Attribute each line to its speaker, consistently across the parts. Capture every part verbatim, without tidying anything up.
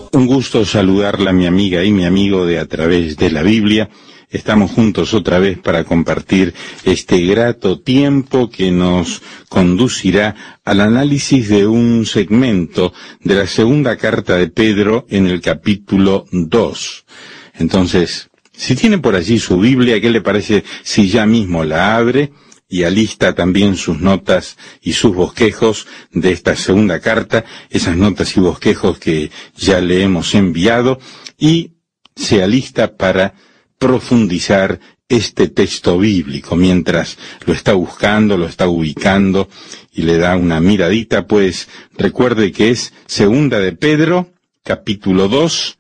Speaker 1: Un gusto saludarla, mi amiga y mi amigo de A Través de la Biblia. Estamos juntos otra vez para compartir este grato tiempo que nos conducirá al análisis de un segmento de la segunda carta de Pedro en el capítulo dos. Entonces, si tiene por allí su Biblia, ¿qué le parece si ya mismo la abre y alista también sus notas y sus bosquejos de esta segunda carta, esas notas y bosquejos que ya le hemos enviado, y se alista para profundizar este texto bíblico? Mientras lo está buscando, lo está ubicando y le da una miradita, pues recuerde que es segunda de Pedro, capítulo dos,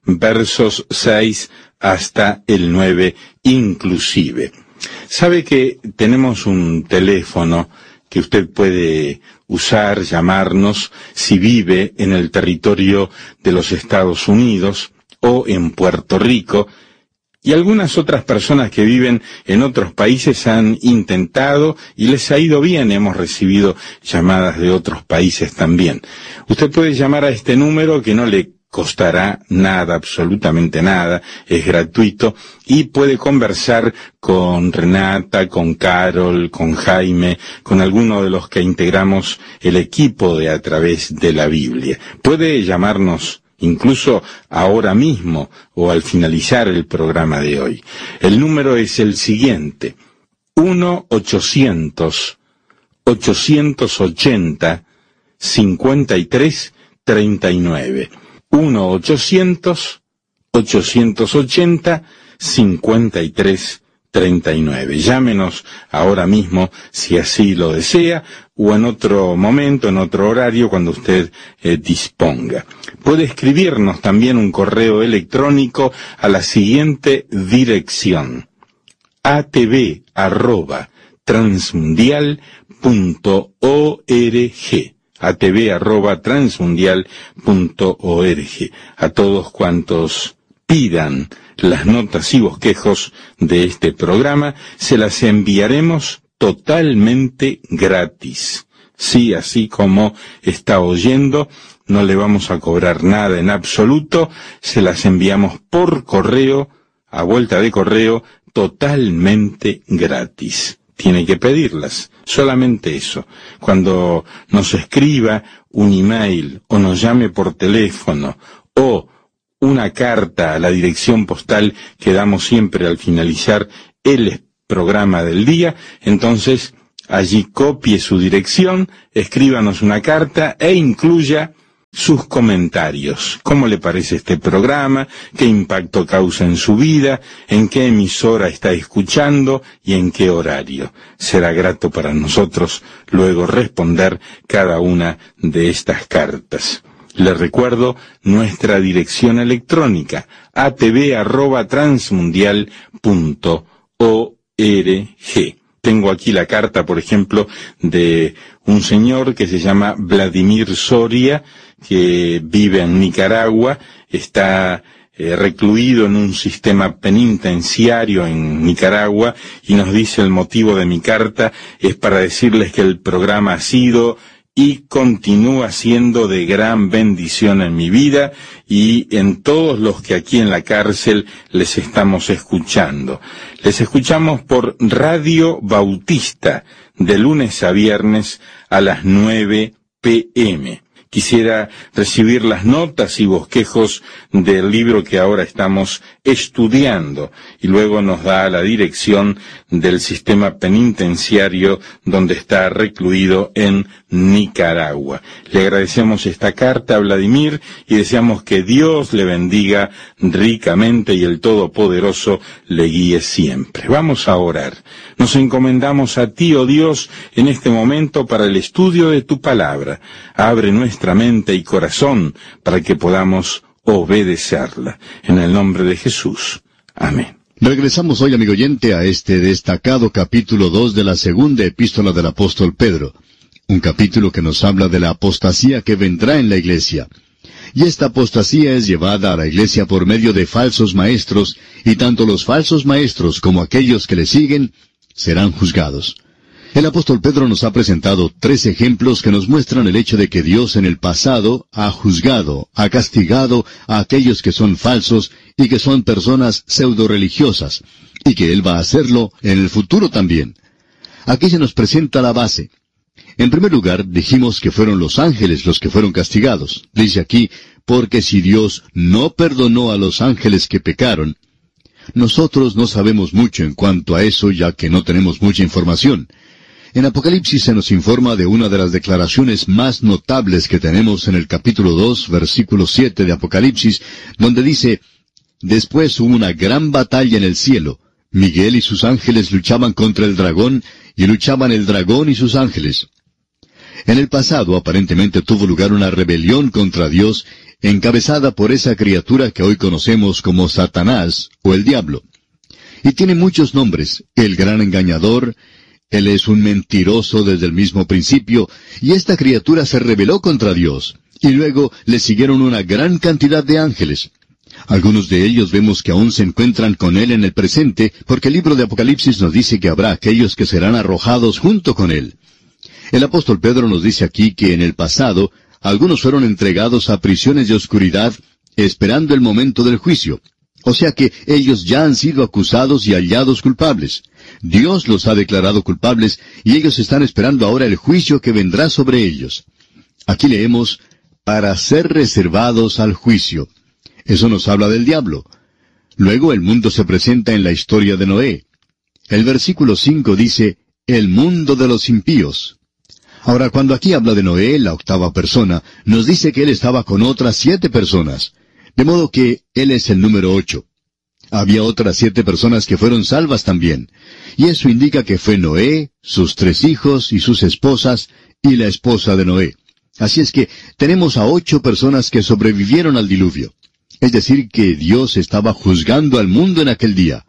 Speaker 1: versos seis hasta el nueve inclusive. Sabe que tenemos un teléfono que usted puede usar, llamarnos, si vive en el territorio de los Estados Unidos o en Puerto Rico, y algunas otras personas que viven en otros países han intentado y les ha ido bien. Hemos recibido llamadas de otros países también. Usted puede llamar a este número que no le costará nada, absolutamente nada, es gratuito, y puede conversar con Renata, con Carol, con Jaime, con alguno de los que integramos el equipo de A Través de la Biblia. Puede llamarnos incluso ahora mismo o al finalizar el programa de hoy. El número es el siguiente: uno ochocientos, ochocientos ochenta, cincuenta y tres treinta y nueve. uno ochocientos, ochocientos ochenta, cincuenta y tres treinta y nueve. Llámenos ahora mismo si así lo desea, o en otro momento, en otro horario, cuando usted eh, disponga. Puede escribirnos también un correo electrónico a la siguiente dirección: a t v arroba transmundial punto org. a t v arroba transmundial punto org. A todos cuantos pidan las notas y bosquejos de este programa, se las enviaremos totalmente gratis. Sí, así como está oyendo, no le vamos a cobrar nada en absoluto, se las enviamos por correo, a vuelta de correo, totalmente gratis. Tiene que pedirlas, solamente eso. Cuando nos escriba un email o nos llame por teléfono o una carta a la dirección postal que damos siempre al finalizar el programa del día, entonces allí copie su dirección, escríbanos una carta e incluya sus comentarios. ¿Cómo le parece este programa? ¿Qué impacto causa en su vida? ¿En qué emisora está escuchando? ¿Y en qué horario? Será grato para nosotros luego responder cada una de estas cartas. Le recuerdo nuestra dirección electrónica: a t v arroba transmundial punto org. Tengo aquí la carta, por ejemplo, de un señor que se llama Vladimir Soria, que vive en Nicaragua, está eh, recluido en un sistema penitenciario en Nicaragua, y nos dice: el motivo de mi carta es para decirles que el programa ha sido y continúa siendo de gran bendición en mi vida y en todos los que aquí en la cárcel les estamos escuchando. Les escuchamos por Radio Bautista de lunes a viernes a las nueve pe eme. Quisiera recibir las notas y bosquejos del libro que ahora estamos estudiando, y luego nos da la dirección del sistema penitenciario donde está recluido en Nicaragua. Le agradecemos esta carta a Vladimir y deseamos que Dios le bendiga ricamente y el Todopoderoso le guíe siempre. Vamos a orar. Nos encomendamos a ti, oh Dios, en este momento para el estudio de tu palabra. Abre nuestra mente y corazón para que podamos obedecerla. En el nombre de Jesús. Amén.
Speaker 2: Regresamos hoy, amigo oyente, a este destacado capítulo dos de la segunda epístola del apóstol Pedro. Un capítulo que nos habla de la apostasía que vendrá en la iglesia. Y esta apostasía es llevada a la iglesia por medio de falsos maestros, y tanto los falsos maestros como aquellos que le siguen serán juzgados. El apóstol Pedro nos ha presentado tres ejemplos que nos muestran el hecho de que Dios en el pasado ha juzgado, ha castigado a aquellos que son falsos y que son personas pseudo-religiosas, y que Él va a hacerlo en el futuro también. Aquí se nos presenta la base. En primer lugar, dijimos que fueron los ángeles los que fueron castigados. Dice aquí, porque si Dios no perdonó a los ángeles que pecaron, nosotros no sabemos mucho en cuanto a eso, ya que no tenemos mucha información. En Apocalipsis se nos informa de una de las declaraciones más notables que tenemos en el capítulo dos, versículo siete de Apocalipsis, donde dice, «Después hubo una gran batalla en el cielo. Miguel y sus ángeles luchaban contra el dragón, y luchaban el dragón y sus ángeles». En el pasado aparentemente tuvo lugar una rebelión contra Dios, encabezada por esa criatura que hoy conocemos como Satanás, o el diablo. Y tiene muchos nombres, el gran engañador. Él es un mentiroso desde el mismo principio, y esta criatura se rebeló contra Dios, y luego le siguieron una gran cantidad de ángeles. Algunos de ellos vemos que aún se encuentran con él en el presente, porque el libro de Apocalipsis nos dice que habrá aquellos que serán arrojados junto con él. El apóstol Pedro nos dice aquí que en el pasado, algunos fueron entregados a prisiones de oscuridad, esperando el momento del juicio. O sea que ellos ya han sido acusados y hallados culpables. Dios los ha declarado culpables y ellos están esperando ahora el juicio que vendrá sobre ellos. Aquí leemos, para ser reservados al juicio. Eso nos habla del diablo. Luego el mundo se presenta en la historia de Noé. El versículo cinco dice, el mundo de los impíos. Ahora, cuando aquí habla de Noé, la octava persona, nos dice que él estaba con otras siete personas. De modo que él es el número ocho. Había otras siete personas que fueron salvas también. Y eso indica que fue Noé, sus tres hijos y sus esposas, y la esposa de Noé. Así es que tenemos a ocho personas que sobrevivieron al diluvio. Es decir, que Dios estaba juzgando al mundo en aquel día.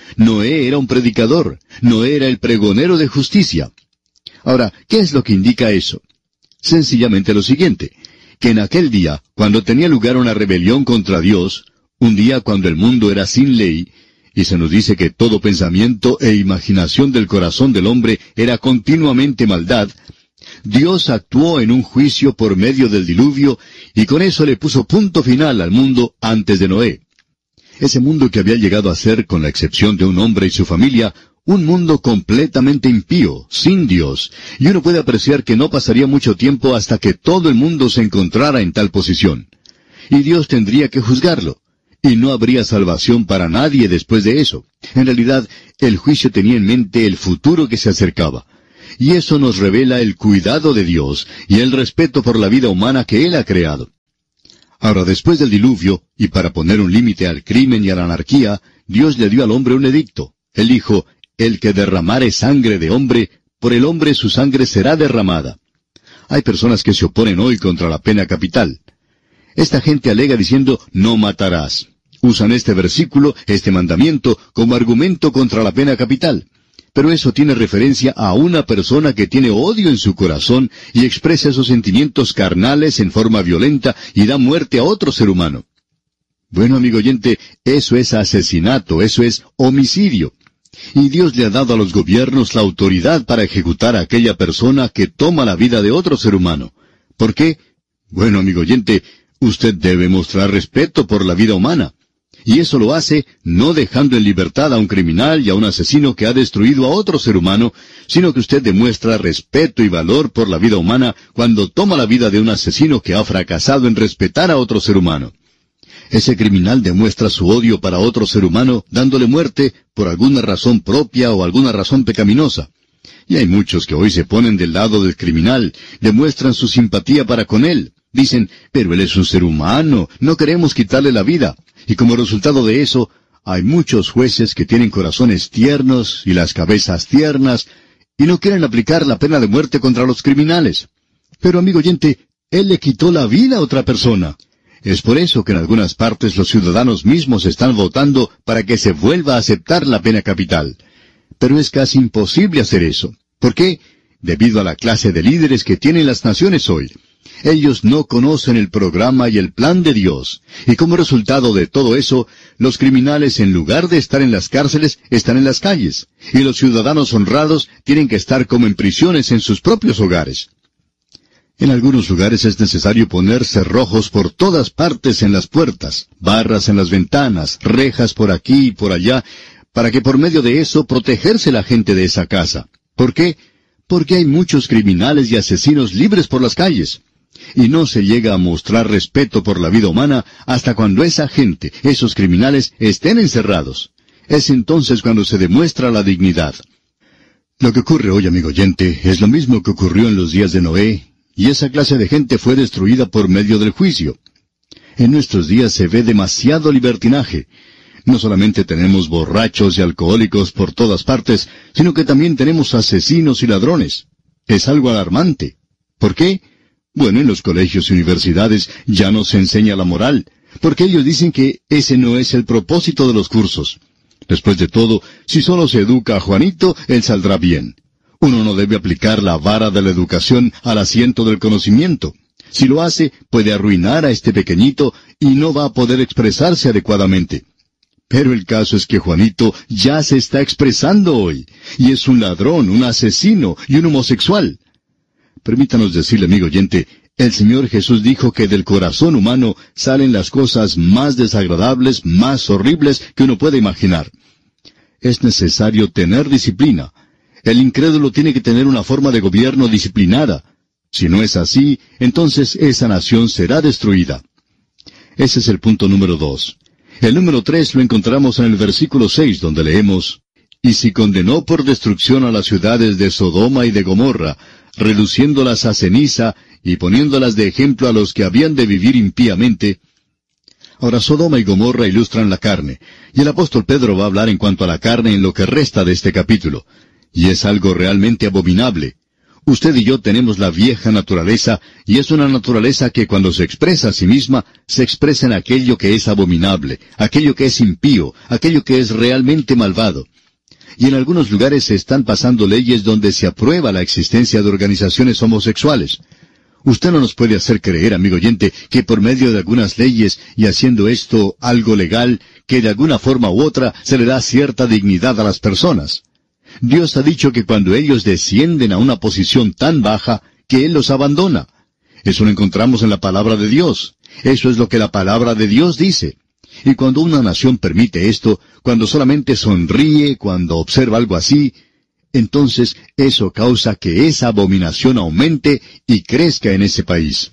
Speaker 2: Noé era un predicador. Noé era el pregonero de justicia. Ahora, ¿qué es lo que indica eso? Sencillamente lo siguiente, que en aquel día, cuando tenía lugar una rebelión contra Dios, un día cuando el mundo era sin ley, y se nos dice que todo pensamiento e imaginación del corazón del hombre era continuamente maldad, Dios actuó en un juicio por medio del diluvio, y con eso le puso punto final al mundo antes de Noé. Ese mundo que había llegado a ser, con la excepción de un hombre y su familia, un mundo completamente impío, sin Dios, y uno puede apreciar que no pasaría mucho tiempo hasta que todo el mundo se encontrara en tal posición. Y Dios tendría que juzgarlo, y no habría salvación para nadie después de eso. En realidad, el juicio tenía en mente el futuro que se acercaba. Y eso nos revela el cuidado de Dios y el respeto por la vida humana que Él ha creado. Ahora, después del diluvio, y para poner un límite al crimen y a la anarquía, Dios le dio al hombre un edicto. Él dijo, el que derramare sangre de hombre, por el hombre su sangre será derramada. Hay personas que se oponen hoy contra la pena capital. Esta gente alega diciendo, no matarás. Usan este versículo, este mandamiento, como argumento contra la pena capital. Pero eso tiene referencia a una persona que tiene odio en su corazón y expresa esos sentimientos carnales en forma violenta y da muerte a otro ser humano. Bueno, amigo oyente, eso es asesinato, eso es homicidio. Y Dios le ha dado a los gobiernos la autoridad para ejecutar a aquella persona que toma la vida de otro ser humano. ¿Por qué? Bueno, amigo oyente, usted debe mostrar respeto por la vida humana. Y eso lo hace no dejando en libertad a un criminal y a un asesino que ha destruido a otro ser humano, sino que usted demuestra respeto y valor por la vida humana cuando toma la vida de un asesino que ha fracasado en respetar a otro ser humano. Ese criminal demuestra su odio para otro ser humano dándole muerte por alguna razón propia o alguna razón pecaminosa. Y hay muchos que hoy se ponen del lado del criminal, demuestran su simpatía para con él. Dicen, pero él es un ser humano, no queremos quitarle la vida. Y como resultado de eso, hay muchos jueces que tienen corazones tiernos y las cabezas tiernas, y no quieren aplicar la pena de muerte contra los criminales. Pero, amigo oyente, él le quitó la vida a otra persona. Es por eso que en algunas partes los ciudadanos mismos están votando para que se vuelva a aceptar la pena capital. Pero es casi imposible hacer eso. ¿Por qué? Debido a la clase de líderes que tienen las naciones hoy. Ellos no conocen el programa y el plan de Dios. Y como resultado de todo eso, los criminales, en lugar de estar en las cárceles, están en las calles. Y los ciudadanos honrados tienen que estar como en prisiones en sus propios hogares. En algunos lugares es necesario poner cerrojos por todas partes en las puertas, barras en las ventanas, rejas por aquí y por allá, para que por medio de eso protegerse la gente de esa casa. ¿Por qué? Porque hay muchos criminales y asesinos libres por las calles. Y no se llega a mostrar respeto por la vida humana hasta cuando esa gente, esos criminales, estén encerrados. Es entonces cuando se demuestra la dignidad. Lo que ocurre hoy, amigo oyente, es lo mismo que ocurrió en los días de Noé, y esa clase de gente fue destruida por medio del juicio. En nuestros días se ve demasiado libertinaje. No solamente tenemos borrachos y alcohólicos por todas partes, sino que también tenemos asesinos y ladrones. Es algo alarmante. ¿Por qué? Bueno, en los colegios y universidades ya no se enseña la moral, porque ellos dicen que ese no es el propósito de los cursos. Después de todo, si solo se educa a Juanito, él saldrá bien. Uno no debe aplicar la vara de la educación al asiento del conocimiento. Si lo hace, puede arruinar a este pequeñito y no va a poder expresarse adecuadamente. Pero el caso es que Juanito ya se está expresando hoy, y es un ladrón, un asesino y un homosexual. Permítanos decirle, amigo oyente, el Señor Jesús dijo que del corazón humano salen las cosas más desagradables, más horribles que uno puede imaginar. Es necesario tener disciplina. El incrédulo tiene que tener una forma de gobierno disciplinada. Si no es así, entonces esa nación será destruida. Ese es el punto número dos. El número tres lo encontramos en el versículo seis, donde leemos: «Y si condenó por destrucción a las ciudades de Sodoma y de Gomorra, reduciéndolas a ceniza y poniéndolas de ejemplo a los que habían de vivir impíamente». Ahora, Sodoma y Gomorra ilustran la carne, y el apóstol Pedro va a hablar en cuanto a la carne en lo que resta de este capítulo. Y es algo realmente abominable. Usted y yo tenemos la vieja naturaleza, y es una naturaleza que cuando se expresa a sí misma, se expresa en aquello que es abominable, aquello que es impío, aquello que es realmente malvado. Y en algunos lugares se están pasando leyes donde se aprueba la existencia de organizaciones homosexuales. Usted no nos puede hacer creer, amigo oyente, que por medio de algunas leyes y haciendo esto algo legal, que de alguna forma u otra se le da cierta dignidad a las personas. Dios ha dicho que cuando ellos descienden a una posición tan baja, que Él los abandona. Eso lo encontramos en la palabra de Dios. Eso es lo que la palabra de Dios dice. Y cuando una nación permite esto, cuando solamente sonríe, cuando observa algo así, entonces eso causa que esa abominación aumente y crezca en ese país.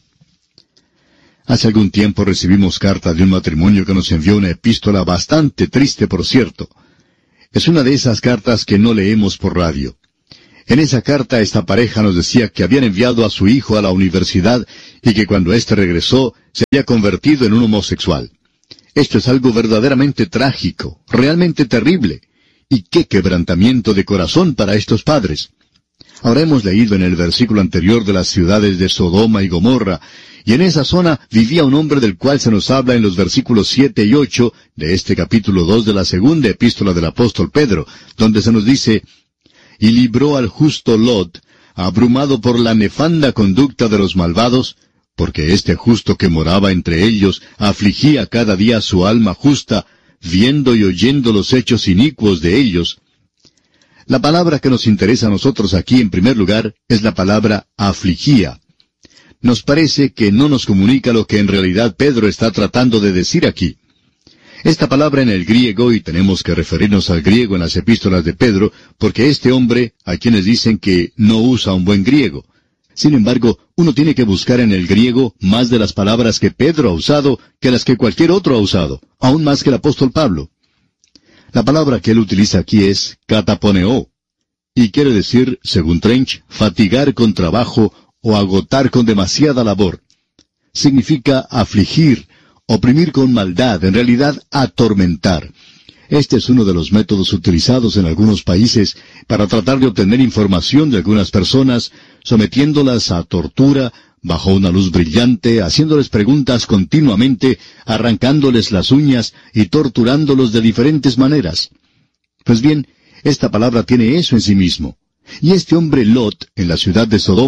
Speaker 2: Hace algún tiempo recibimos carta de un matrimonio que nos envió una epístola bastante triste, por cierto. Es una de esas cartas que no leemos por radio. En esa carta esta pareja nos decía que habían enviado a su hijo a la universidad y que cuando éste regresó se había convertido en un homosexual. Esto es algo verdaderamente trágico, realmente terrible. Y qué quebrantamiento de corazón para estos padres. Ahora hemos leído en el versículo anterior de las ciudades de Sodoma y Gomorra, y en esa zona vivía un hombre del cual se nos habla en los versículos siete y ocho de este capítulo dos de la segunda epístola del apóstol Pedro, donde se nos dice: «Y libró al justo Lot, abrumado por la nefanda conducta de los malvados, porque este justo que moraba entre ellos afligía cada día su alma justa, viendo y oyendo los hechos inicuos de ellos». La palabra que nos interesa a nosotros aquí en primer lugar es la palabra afligía. Nos parece que no nos comunica lo que en realidad Pedro está tratando de decir aquí. Esta palabra en el griego, y tenemos que referirnos al griego en las epístolas de Pedro, porque este hombre, a quienes dicen que no usa un buen griego. Sin embargo, uno tiene que buscar en el griego más de las palabras que Pedro ha usado que las que cualquier otro ha usado, aún más que el apóstol Pablo. La palabra que él utiliza aquí es kataponeo, y quiere decir, según Trench, fatigar con trabajo o agotar con demasiada labor. Significa afligir, oprimir con maldad, en realidad atormentar. Este es uno de los métodos utilizados en algunos países para tratar de obtener información de algunas personas, sometiéndolas a tortura, bajo una luz brillante, haciéndoles preguntas continuamente, arrancándoles las uñas y torturándolos de diferentes maneras. Pues bien, esta palabra tiene eso en sí mismo. Y este hombre Lot, en la ciudad de Sodoma,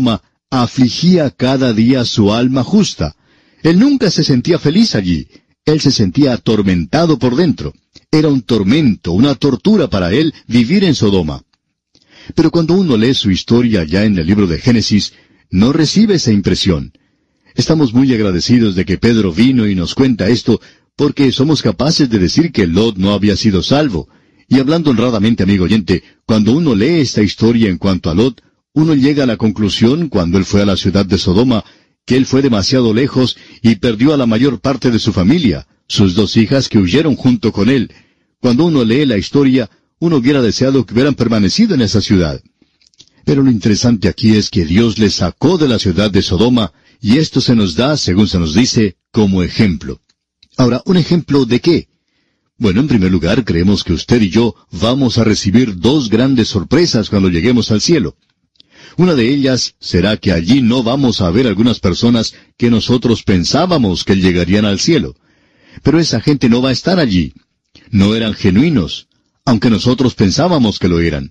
Speaker 2: afligía cada día su alma justa. Él nunca se sentía feliz allí. Él se sentía atormentado por dentro. Era un tormento, una tortura para él vivir en Sodoma. Pero cuando uno lee su historia ya en el libro de Génesis, no recibe esa impresión. Estamos muy agradecidos de que Pedro vino y nos cuenta esto, porque somos capaces de decir que Lot no había sido salvo. Y hablando honradamente, amigo oyente, cuando uno lee esta historia en cuanto a Lot, uno llega a la conclusión, cuando él fue a la ciudad de Sodoma, que él fue demasiado lejos y perdió a la mayor parte de su familia, sus dos hijas que huyeron junto con él. Cuando uno lee la historia, uno hubiera deseado que hubieran permanecido en esa ciudad. Pero lo interesante aquí es que Dios les sacó de la ciudad de Sodoma, y esto se nos da, según se nos dice, como ejemplo. Ahora, ¿un ejemplo de qué? Bueno, en primer lugar, creemos que usted y yo vamos a recibir dos grandes sorpresas cuando lleguemos al cielo. Una de ellas será que allí no vamos a ver algunas personas que nosotros pensábamos que llegarían al cielo. Pero esa gente no va a estar allí. No eran genuinos, aunque nosotros pensábamos que lo eran.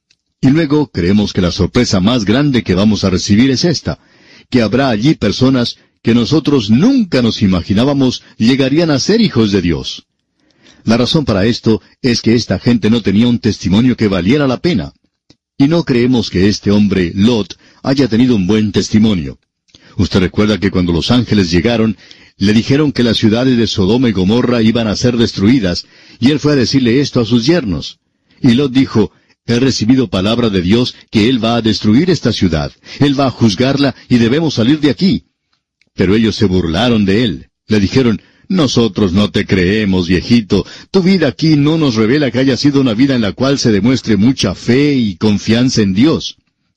Speaker 2: Y luego creemos que la sorpresa más grande que vamos a recibir es esta, que habrá allí personas que nosotros nunca nos imaginábamos llegarían a ser hijos de Dios. La razón para esto es que esta gente no tenía un testimonio que valiera la pena. Y no creemos que este hombre, Lot, haya tenido un buen testimonio. Usted recuerda que cuando los ángeles llegaron, le dijeron que las ciudades de Sodoma y Gomorra iban a ser destruidas, y él fue a decirle esto a sus yernos. Y Lot dijo, he recibido palabra de Dios que él va a destruir esta ciudad, él va a juzgarla y debemos salir de aquí. Pero ellos se burlaron de él. Le dijeron, nosotros no te creemos, viejito. Tu vida aquí no nos revela que haya sido una vida en la cual se demuestre mucha fe y confianza en Dios.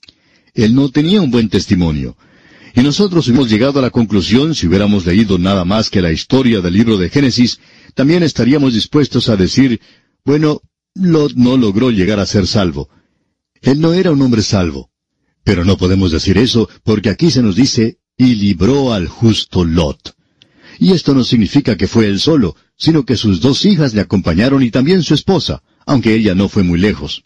Speaker 2: Él no tenía un buen testimonio. Y nosotros hemos llegado a la conclusión, si hubiéramos leído nada más que la historia del libro de Génesis, también estaríamos dispuestos a decir, bueno, Lot no logró llegar a ser salvo. Él no era un hombre salvo. Pero no podemos decir eso, porque aquí se nos dice, y libró al justo Lot. Y esto no significa que fue él solo, sino que sus dos hijas le acompañaron y también su esposa, aunque ella no fue muy lejos.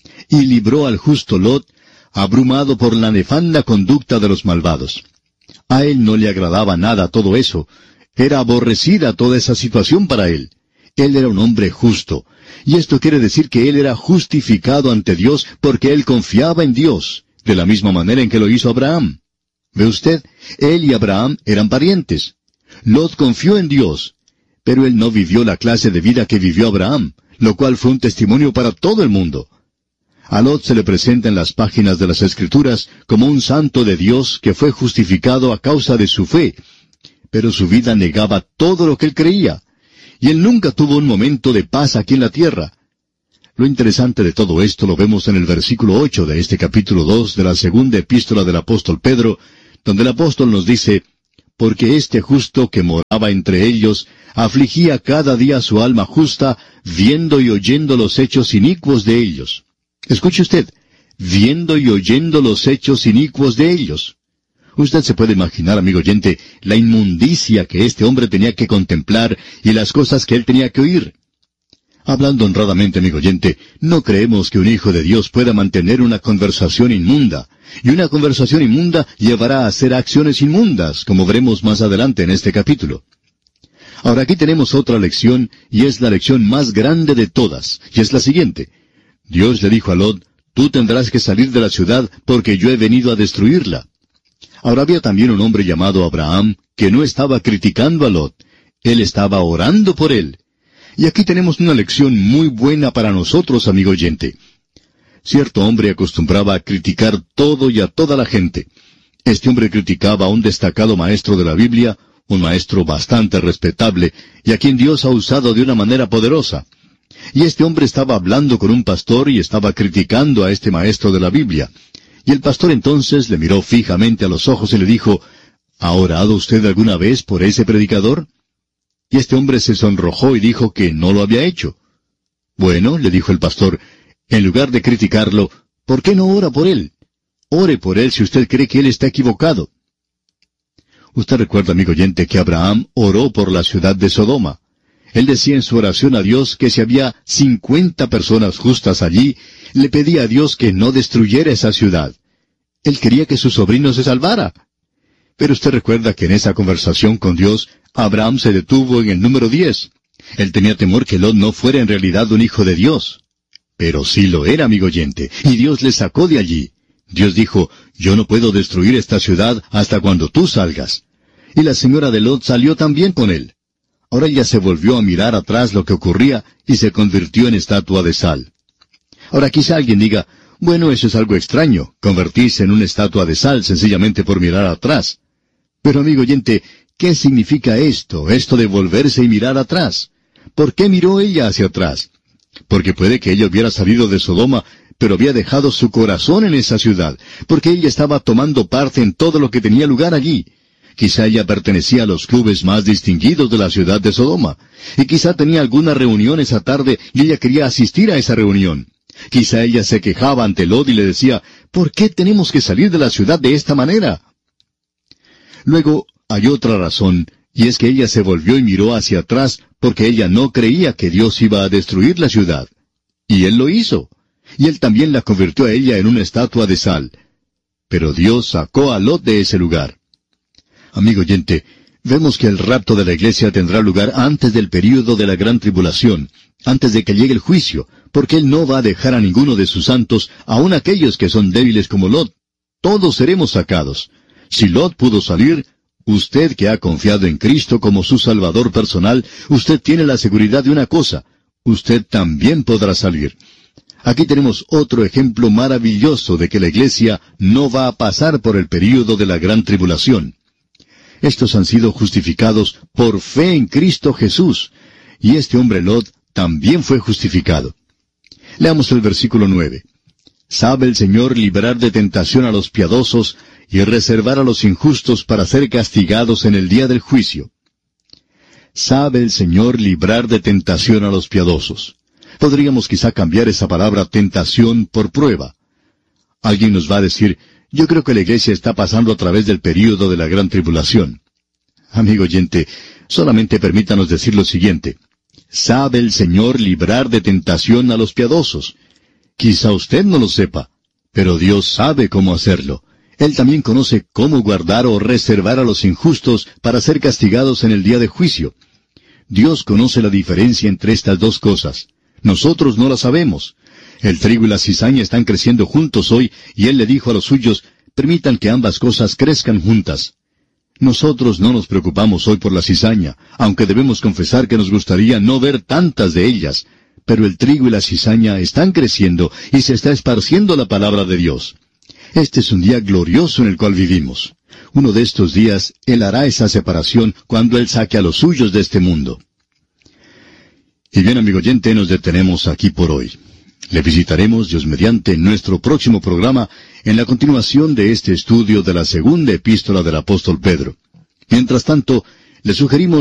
Speaker 2: Y libró al justo Lot, abrumado por la nefanda conducta de los malvados. A él no le agradaba nada todo eso. Era aborrecida toda esa situación para él. Él era un hombre justo. Y esto quiere decir que él era justificado ante Dios porque él confiaba en Dios, de la misma manera en que lo hizo Abraham. ¿Ve usted? Él y Abraham eran parientes. Lot confió en Dios, pero él no vivió la clase de vida que vivió Abraham, lo cual fue un testimonio para todo el mundo. A Lot se le presenta en las páginas de las Escrituras como un santo de Dios que fue justificado a causa de su fe, pero su vida negaba todo lo que él creía, y él nunca tuvo un momento de paz aquí en la tierra. Lo interesante de todo esto lo vemos en el versículo ocho de este capítulo dos de la segunda epístola del apóstol Pedro, donde el apóstol nos dice, porque este justo que moraba entre ellos, afligía cada día su alma justa, viendo y oyendo los hechos inicuos de ellos. Escuche usted, viendo y oyendo los hechos inicuos de ellos. Usted se puede imaginar, amigo oyente, la inmundicia que este hombre tenía que contemplar y las cosas que él tenía que oír. Hablando honradamente, amigo oyente, no creemos que un hijo de Dios pueda mantener una conversación inmunda, y una conversación inmunda llevará a hacer acciones inmundas, como veremos más adelante en este capítulo. Ahora aquí tenemos otra lección, y es la lección más grande de todas, y es la siguiente. Dios le dijo a Lot, tú tendrás que salir de la ciudad porque yo he venido a destruirla. Ahora había también un hombre llamado Abraham, que no estaba criticando a Lot, él estaba orando por él. Y aquí tenemos una lección muy buena para nosotros, amigo oyente. Cierto hombre acostumbraba a criticar todo y a toda la gente. Este hombre criticaba a un destacado maestro de la Biblia, un maestro bastante respetable, y a quien Dios ha usado de una manera poderosa. Y este hombre estaba hablando con un pastor y estaba criticando a este maestro de la Biblia. Y el pastor entonces le miró fijamente a los ojos y le dijo, ¿ha orado usted alguna vez por ese predicador? Y este hombre se sonrojó y dijo que no lo había hecho. Bueno, le dijo el pastor, en lugar de criticarlo, ¿por qué no ora por él? Ore por él si usted cree que él está equivocado. Usted recuerda, amigo oyente, que Abraham oró por la ciudad de Sodoma. Él decía en su oración a Dios que si había cincuenta personas justas allí, le pedía a Dios que no destruyera esa ciudad. Él quería que su sobrino se salvara. Pero usted recuerda que en esa conversación con Dios, Abraham se detuvo en el número diez. Él tenía temor que Lot no fuera en realidad un hijo de Dios. Pero sí lo era, amigo oyente, y Dios le sacó de allí. Dios dijo, yo no puedo destruir esta ciudad hasta cuando tú salgas. Y la señora de Lot salió también con él. Ahora ella se volvió a mirar atrás lo que ocurría y se convirtió en estatua de sal. Ahora quizá alguien diga, bueno, eso es algo extraño, convertirse en una estatua de sal sencillamente por mirar atrás. Pero amigo oyente, ¿qué significa esto, esto de volverse y mirar atrás? ¿Por qué miró ella hacia atrás? Porque puede que ella hubiera salido de Sodoma, pero había dejado su corazón en esa ciudad, porque ella estaba tomando parte en todo lo que tenía lugar allí. Quizá ella pertenecía a los clubes más distinguidos de la ciudad de Sodoma, y quizá tenía alguna reunión esa tarde y ella quería asistir a esa reunión. Quizá ella se quejaba ante Lot y le decía, ¿por qué tenemos que salir de la ciudad de esta manera? Luego hay otra razón, y es que ella se volvió y miró hacia atrás porque ella no creía que Dios iba a destruir la ciudad. Y Él lo hizo. Y Él también la convirtió a ella en una estatua de sal. Pero Dios sacó a Lot de ese lugar. Amigo oyente, vemos que el rapto de la iglesia tendrá lugar antes del período de la gran tribulación, antes de que llegue el juicio, porque Él no va a dejar a ninguno de sus santos, aun aquellos que son débiles como Lot. Todos seremos sacados. Si Lot pudo salir, usted que ha confiado en Cristo como su Salvador personal, usted tiene la seguridad de una cosa, usted también podrá salir. Aquí tenemos otro ejemplo maravilloso de que la iglesia no va a pasar por el período de la gran tribulación. Estos han sido justificados por fe en Cristo Jesús, y este hombre Lot también fue justificado. Leamos el versículo nueve. Sabe el Señor librar de tentación a los piadosos y reservar a los injustos para ser castigados en el día del juicio. Sabe el Señor librar de tentación a los piadosos. Podríamos quizá cambiar esa palabra tentación por prueba. Alguien nos va a decir, yo creo que la iglesia está pasando a través del período de la gran tribulación. Amigo oyente, solamente permítanos decir lo siguiente. Sabe el Señor librar de tentación a los piadosos. Quizá usted no lo sepa, pero Dios sabe cómo hacerlo. Él también conoce cómo guardar o reservar a los injustos para ser castigados en el día de juicio. Dios conoce la diferencia entre estas dos cosas. Nosotros no la sabemos. El trigo y la cizaña están creciendo juntos hoy, y Él le dijo a los suyos, permitan que ambas cosas crezcan juntas. Nosotros no nos preocupamos hoy por la cizaña, aunque debemos confesar que nos gustaría no ver tantas de ellas, pero el trigo y la cizaña están creciendo y se está esparciendo la palabra de Dios. Este es un día glorioso en el cual vivimos. Uno de estos días, Él hará esa separación cuando Él saque a los suyos de este mundo. Y bien, amigo oyente, nos detenemos aquí por hoy. Le visitaremos, Dios mediante, en nuestro próximo programa, en la continuación de este estudio de la segunda epístola del apóstol Pedro. Mientras tanto, le sugerimos